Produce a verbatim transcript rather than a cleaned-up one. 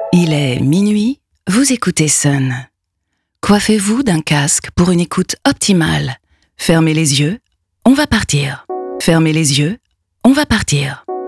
Il est minuit, vous écoutez Sun. Coiffez-vous d'un casque pour une écoute optimale. Fermez les yeux, on va partir. Fermez les yeux, on va partir.